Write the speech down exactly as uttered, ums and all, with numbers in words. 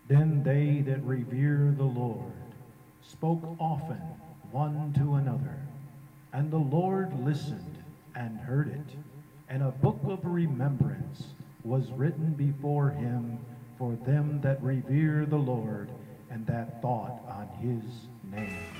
Then they that revere the Lord spoke often one to another, and the Lord listened and heard it, and a book of remembrance was written before him for them that revere the Lord and that thought on his name.